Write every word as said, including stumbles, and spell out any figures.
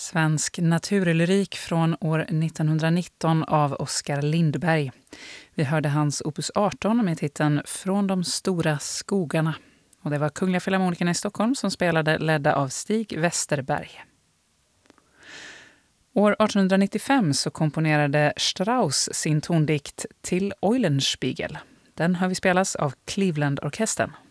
Svensk naturlyrik från år nittonhundranitton av Oskar Lindberg. Vi hörde hans opus arton med titeln Från de stora skogarna. Och det var Kungliga Filharmonikerna i Stockholm som spelade, ledda av Stig Westerberg. År artonhundranittiofem så komponerade Strauss sin tondikt Till Eulenspiegel. Den har vi spelas av Cleveland-orkestern.